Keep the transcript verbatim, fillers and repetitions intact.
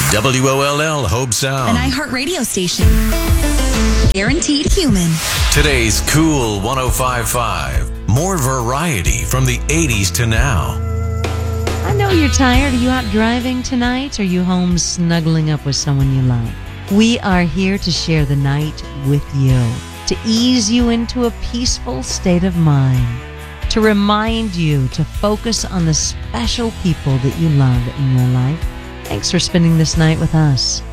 W O L L Hope Sound. An iHeart radio station. Guaranteed human. Today's Cool one oh five point five. More variety from the eighties to now. I know you're tired. Are you out driving tonight? Or are you home snuggling up with someone you like? We are here to share the night with you, to ease you into a peaceful state of mind, to remind you to focus on the special people that you love in your life. Thanks for spending this night with us.